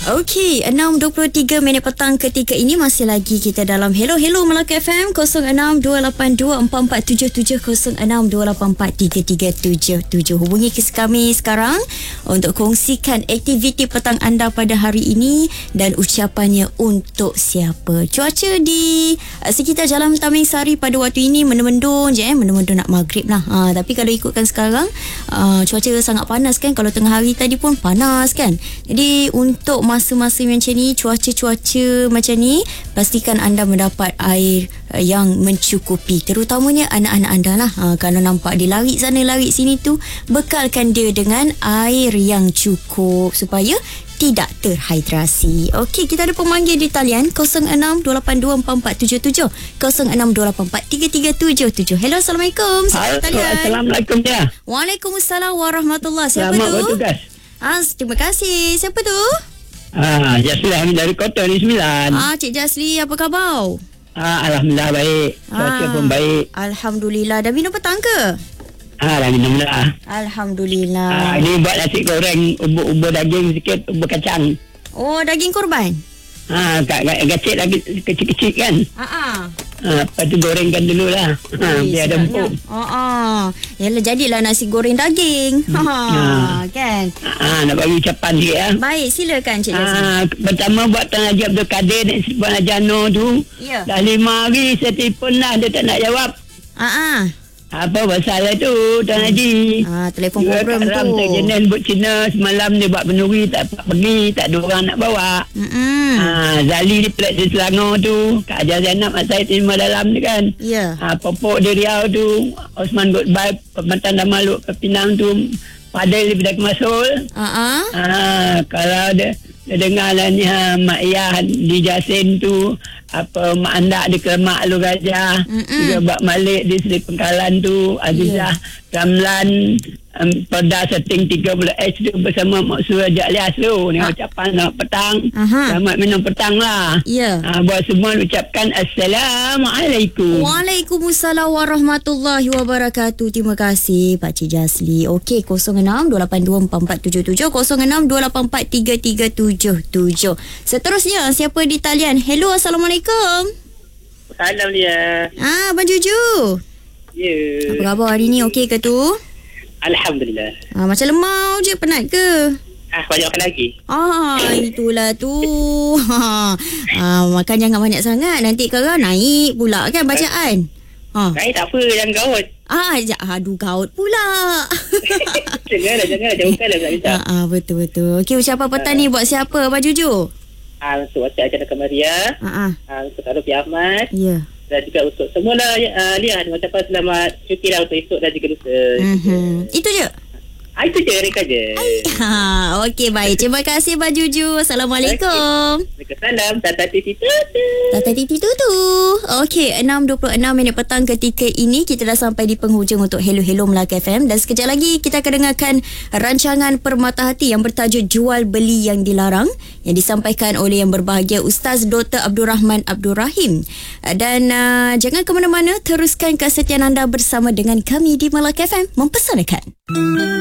Okey, 6.23 minit petang ketika ini masih lagi kita dalam Hello Melaka FM 0628244777 0628433377. Hubungi kami sekarang untuk kongsikan aktiviti petang anda pada hari ini dan ucapannya untuk siapa. Cuaca di sekitar Jalan Taming Sari pada waktu ini mendung-mendung je, mendung-mendung nak maghrib lah. Tapi kalau ikutkan sekarang cuaca sangat panas kan. Kalau tengah hari tadi pun panas kan. Jadi untuk masa-masa macam ni, cuaca-cuaca macam ni, pastikan anda mendapat air yang mencukupi, terutamanya anak-anak anda lah. Kalau nampak dia lari sana lari sini tu, bekalkan dia dengan air yang cukup supaya tidak terhidrasi. Okey, kita ada pemanggil di talian 0628244777 0628433377. Hello, Assalamualaikum. Assalamualaikum ya. Waalaikumsalam warahmatullahi. Siapa Selamat tu? bertugas. Terima kasih. Siapa tu? Jasli Hamid dari Kota ni 9. Cik Jasli, apa khabar? Alhamdulillah baik. Cuaca pun baik. Alhamdulillah. Dah minum petang ke? Dah minum dah. Alhamdulillah. Ini buat nasi goreng, ubur daging sikit, ubur kacang. Oh, daging korban? Gacik lagi kecil-kecil kan. Lepas tu gorengkan dulu lah. Biar ada empuk. Yalah, jadilah nasi goreng daging. Kan? Nak bagi ucapan sikit ya. Baik, silakan Cik Jasli. Pertama buat Tuan Haji Abdul Kadir dan Puan Haji Anor tu. Ya. Dah 5 hari saya telefon lah, dia tak nak jawab. Apa pasal tu Tuan Haji? Telefon program tu. Dia jenis buat Cina semalam dia buat penuri tak pergi, tak ada orang nak bawa. Zali di Pelat di Selangor tu, Kak Ajar Zainab mak saya terima dalam ni kan. Ya. Popok di Riau tu, Osman Goodbye Pembantan Damaluk ke Pinang tu, Padel di Bidak Masul. Kalau dia dengar lah ni Mak Iyah di Jasin tu, apa Mak Andak di Kelemak Lu Gajah, juga Bak Malik di Seri Pengkalan tu, Azizah Ramlan, Perda Setting 30H tu bersama Mak Surah Jaklias tu. Ni ucapan selamat petang. Selamat minum petang lah. Ya. Buat semua ucapkan Assalamualaikum. Waalaikumsalam warahmatullahi wabarakatuh. Terima kasih Pak Cik Jasli. Okey, 0628244777 0628433377. Seterusnya, siapa di talian? Hello, Assalamualaikum. Salam dia. Abang Juju. Ya. Apa khabar hari ni? Okey ke tu? Alhamdulillah. Macam lemau je, penat ke? Banyak makan lagi. Itulah tu. Makan jangan banyak sangat. Nanti kalau naik pula kan bacaan. Naik tak apa, jangan gaut. Aduh, gaut pula. Janganlah, jauhkanlah. Betul. Okey, ucapan petang ni buat siapa, Abang Juju? Untuk Wajah Ajana Kamaria. Untuk Arufi Ahmad. Ya. Dan juga untuk semua lah Lian, ucapan selamat cuti lah untuk esok dan juga lusa. Itu je? Itu je, mereka je. Okey, baik. Terima kasih Abang Juju. Assalamualaikum. Waalaikumsalam. Tata titi tutu. Okey, 6.26 minit petang ketika ini kita dah sampai di penghujung untuk Hello Melaka FM. Dan sekejap lagi kita akan dengarkan rancangan Permata Hati yang bertajuk Jual Beli yang Dilarang, yang disampaikan oleh yang berbahagia Ustaz Dr. Abdul Rahman Abdul Rahim. Dan jangan ke mana-mana, teruskan kesetiaan anda bersama dengan kami di Melaka FM, mempesanakan.